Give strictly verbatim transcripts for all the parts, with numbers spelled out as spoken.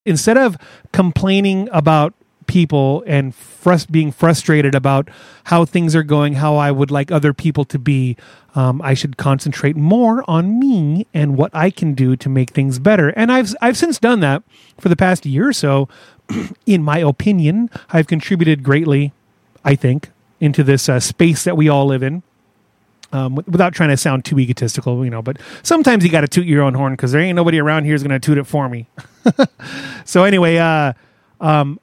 instead of complaining about people and frust- being frustrated about how things are going, how I would like other people to be, um, I should concentrate more on me and what I can do to make things better. And I've I've since done that for the past year or so. In my opinion, I've contributed greatly, I think, into this uh, space that we all live in. Um, without trying to sound too egotistical, you know, but sometimes you got to toot your own horn because there ain't nobody around here who's going to toot it for me. So anyway, uh, um,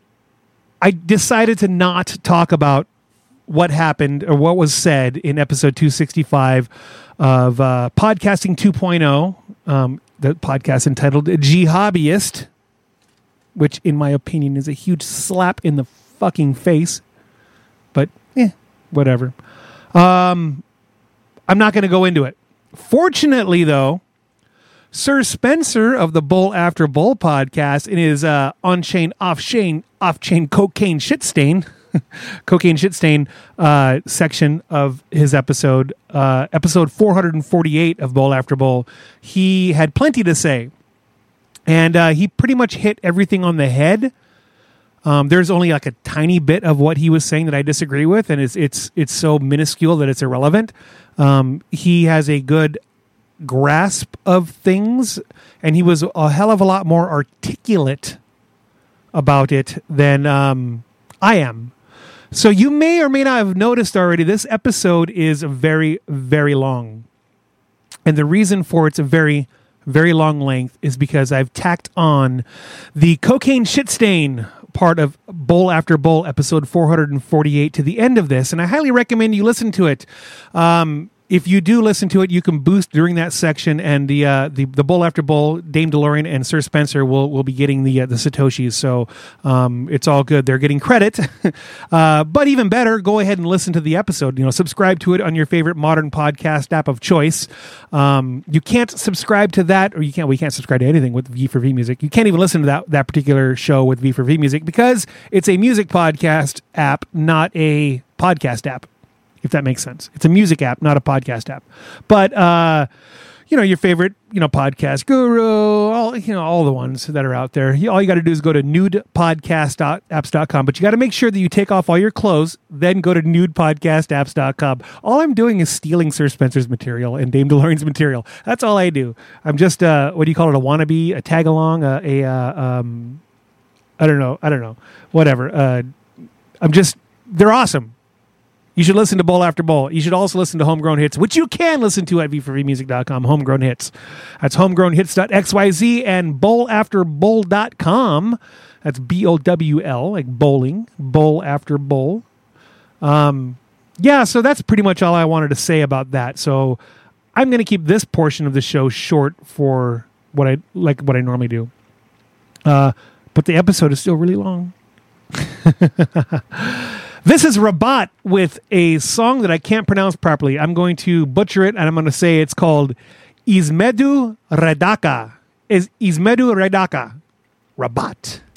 I decided to not talk about what happened or what was said in episode two sixty-five of uh, Podcasting two point oh, um, the podcast entitled G Hobbyist, which in my opinion is a huge slap in the fucking face, but eh, whatever. Um, I'm not going to go into it. Fortunately, though, Sir Spencer of the Bull After Bull podcast in his uh, on-chain, off-chain, off-chain cocaine shit stain, cocaine shit stain uh, section of his episode, uh, episode four forty-eight of Bull After Bull, he had plenty to say. And uh, he pretty much hit everything on the head. Um, there's only like a tiny bit of what he was saying that I disagree with, and it's it's it's so minuscule that it's irrelevant. Um, he has a good grasp of things, and he was a hell of a lot more articulate about it than um, I am. So you may or may not have noticed already, this episode is very, very long. And the reason for its a very, very long length is because I've tacked on the cocaine shit stain part of Bowl After Bowl, episode four forty-eight, to the end of this, and I highly recommend you listen to it. Um, if you do listen to it, you can boost during that section, and the uh, the, the Bowl After Bowl, Dame DeLorean and Sir Spencer will will be getting the uh, the Satoshis, so um, it's all good. They're getting credit, uh, but even better, go ahead and listen to the episode. You know, subscribe to it on your favorite modern podcast app of choice. Um, you can't subscribe to that, or you can't. We can't subscribe to anything with V four V Music. You can't even listen to that that particular show with V four V Music because it's a music podcast app, not a podcast app. If that makes sense. It's a music app, not a podcast app. But, uh, you know, your favorite, you know, podcast guru, all, you know, all the ones that are out there. All you got to do is go to nude podcast apps dot com. But you got to make sure that you take off all your clothes, then go to nude podcast apps dot com. All I'm doing is stealing Sir Spencer's material and Dame DeLorean's material. That's all I do. I'm just, uh, what do you call it? A wannabe, a tag along, a, a uh, um, I don't know. I don't know. Whatever. Uh, I'm just, they're awesome. You should listen to Bowl After Bowl. You should also listen to Homegrown Hits, which you can listen to at v four v music dot com, Homegrown Hits. That's homegrown hits dot x y z and bowl after bowl dot com. That's B O W L, like bowling, Bowl After Bowl. Um, yeah, so that's pretty much all I wanted to say about that. So I'm going to keep this portion of the show short for what I like what I normally do. Uh, but the episode is still really long. This is Rabat with a song that I can't pronounce properly. I'm going to butcher it, and I'm going to say it's called Izmedu Redaka. Is Izmedu Redaka. Rabat.